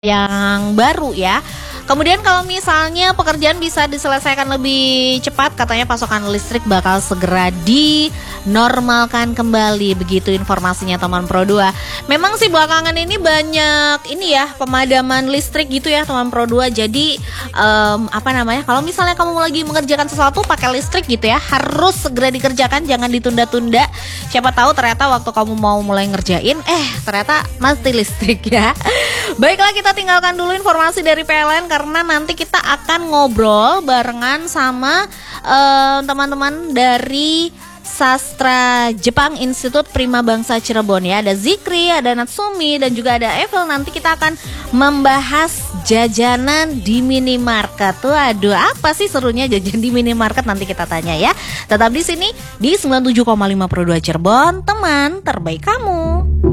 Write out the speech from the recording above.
yang baru ya. Kemudian kalau misalnya pekerjaan bisa diselesaikan lebih cepat, katanya pasokan listrik bakal segera dinormalkan kembali. Begitu informasinya teman Pro 2. Memang sih belakangan ini banyak ini ya, pemadaman listrik gitu ya teman Pro 2. Jadi kalau misalnya kamu lagi mengerjakan sesuatu pakai listrik gitu ya, harus segera dikerjakan, jangan ditunda-tunda. Siapa tahu ternyata waktu kamu mau mulai ngerjain ternyata mati listrik ya. Baiklah, kita tinggalkan dulu informasi dari PLN karena nanti kita akan ngobrol barengan sama teman-teman dari Sastra Jepang Institut Prima Bangsa Cirebon ya. Ada Zikri, ada Natsumi, dan juga ada Evel. Nanti kita akan membahas jajanan di minimarket. Waduh, apa sih serunya jajan di minimarket? Nanti kita tanya ya. Tetap di sini di 97,5 Pro 2 Cirebon, teman terbaik kamu.